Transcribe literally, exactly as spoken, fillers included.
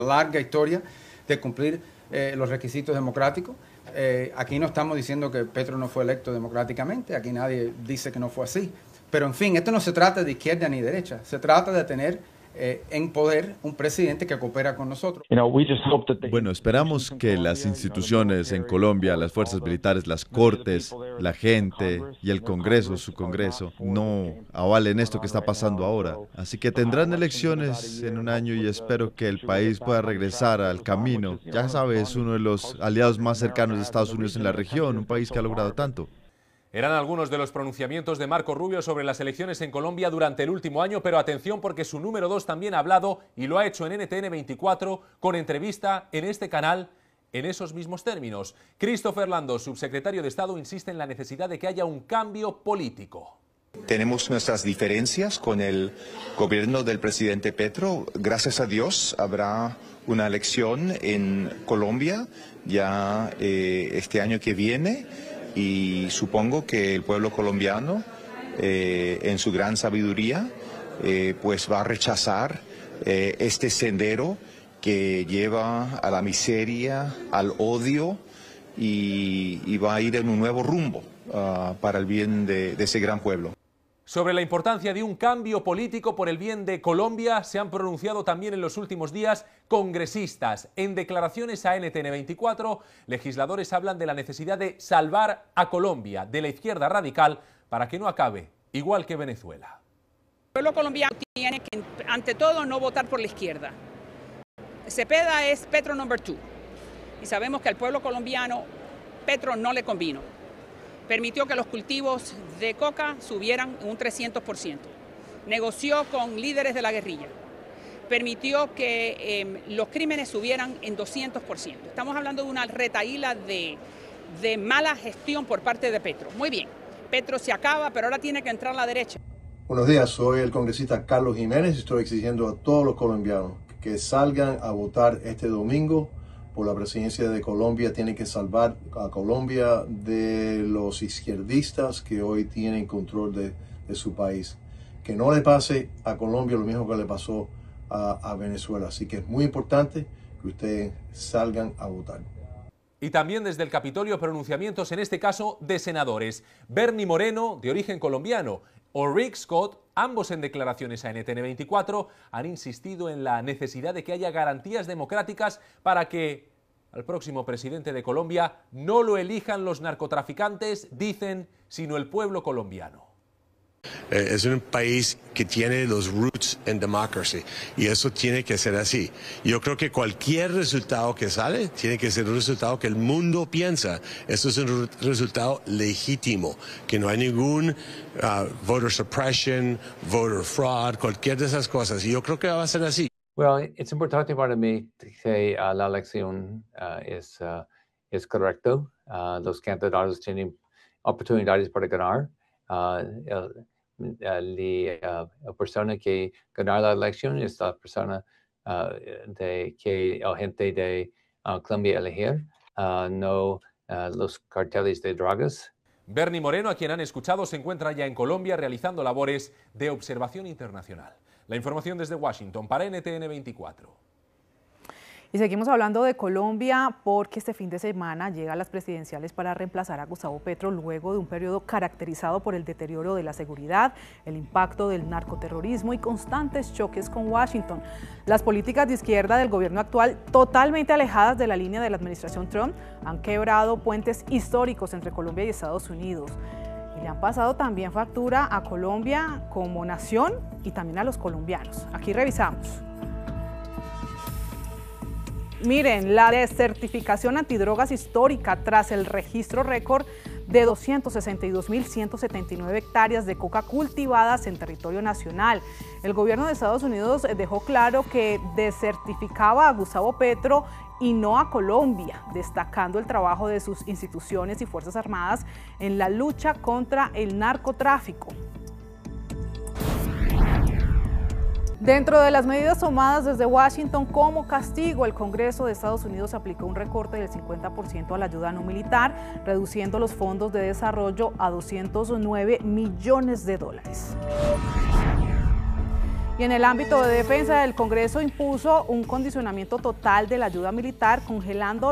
Larga historia de cumplir eh, los requisitos democráticos. Eh, aquí no estamos diciendo que Petro no fue electo democráticamente, aquí nadie dice que no fue así. Pero en fin, esto no se trata de izquierda ni derecha, se trata de tener eh, en poder un presidente que coopera con nosotros. Bueno, esperamos que las instituciones en Colombia, las fuerzas militares, las cortes, la gente y el Congreso, su Congreso, no avalen esto que está pasando ahora. Así que tendrán elecciones en un año y espero que el país pueda regresar al camino. Ya sabes, es uno de los aliados más cercanos de Estados Unidos en la región, un país que ha logrado tanto. Eran algunos de los pronunciamientos de Marco Rubio sobre las elecciones en Colombia durante el último año, pero atención porque su número dos también ha hablado y lo ha hecho en N T N veinticuatro con entrevista en este canal en esos mismos términos. Christopher Landó, subsecretario de Estado, insiste en la necesidad de que haya un cambio político. Tenemos nuestras diferencias con el gobierno del presidente Petro. Gracias a Dios habrá una elección en Colombia ya eh, este año que viene. Y supongo que el pueblo colombiano, eh, en su gran sabiduría, eh, pues va a rechazar eh, este sendero que lleva a la miseria, al odio y, y va a ir en un nuevo rumbo uh, para el bien de, de ese gran pueblo. Sobre la importancia de un cambio político por el bien de Colombia se han pronunciado también en los últimos días congresistas. En declaraciones a N T N veinticuatro, legisladores hablan de la necesidad de salvar a Colombia de la izquierda radical para que no acabe igual que Venezuela. El pueblo colombiano tiene que, ante todo, no votar por la izquierda. Cepeda es Petro number two. Y sabemos que al pueblo colombiano Petro no le convino. Permitió que los cultivos de coca subieran un trescientos por ciento. Negoció con líderes de la guerrilla. Permitió que eh, los crímenes subieran en doscientos por ciento. Estamos hablando de una retahíla de, de mala gestión por parte de Petro. Muy bien, Petro se acaba, pero ahora tiene que entrar la derecha. Buenos días, soy el congresista Carlos Jiménez y estoy exigiendo a todos los colombianos que salgan a votar este domingo por la presidencia de Colombia. Tienen que salvar a Colombia de los izquierdistas que hoy tienen control de, de su país. Que no le pase a Colombia lo mismo que le pasó a, a Venezuela. Así que es muy importante que ustedes salgan a votar. Y también desde el Capitolio pronunciamientos, en este caso de senadores. Bernie Moreno, de origen colombiano, o Rick Scott, ambos en declaraciones a N T N veinticuatro, han insistido en la necesidad de que haya garantías democráticas para que al próximo presidente de Colombia no lo elijan los narcotraficantes, dicen, sino el pueblo colombiano. Es un país que tiene los roots en democracy y eso tiene que ser así. Yo creo que cualquier resultado que sale tiene que ser un resultado que el mundo piensa. Esto es un resultado legítimo, que no hay ningún uh, voter suppression, voter fraud, cualquier de esas cosas. Y yo creo que va a ser así. Well, es importante para mí que uh, la elección uh, es, uh, es correcto. Uh, los candidatos tienen oportunidades para ganar. Uh, el, el, uh, la persona que gana la elección es la persona uh, de que la gente de uh, Colombia elegir, uh, no uh, los carteles de drogas. Bernie Moreno, a quien han escuchado, se encuentra ya en Colombia realizando labores de observación internacional. La información desde Washington para N T N veinticuatro. Y seguimos hablando de Colombia porque este fin de semana llegan las presidenciales para reemplazar a Gustavo Petro luego de un periodo caracterizado por el deterioro de la seguridad, el impacto del narcoterrorismo y constantes choques con Washington. Las políticas de izquierda del gobierno actual, totalmente alejadas de la línea de la administración Trump, han quebrado puentes históricos entre Colombia y Estados Unidos. Y le han pasado también factura a Colombia como nación y también a los colombianos. Aquí revisamos. Miren, la desertificación antidrogas histórica tras el registro récord de doscientas sesenta y dos mil ciento setenta y nueve hectáreas de coca cultivadas en territorio nacional. El gobierno de Estados Unidos dejó claro que desertificaba a Gustavo Petro y no a Colombia, destacando el trabajo de sus instituciones y Fuerzas Armadas en la lucha contra el narcotráfico. Dentro de las medidas tomadas desde Washington como castigo, el Congreso de Estados Unidos aplicó un recorte del cincuenta por ciento a la ayuda no militar, reduciendo los fondos de desarrollo a doscientos nueve millones de dólares. Y en el ámbito de defensa, el Congreso impuso un condicionamiento total de la ayuda militar, congelando